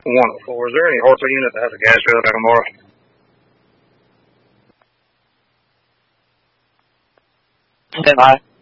Wonderful. Is there any Hartsville unit that has a gas trailer back tomorrow? Stand by.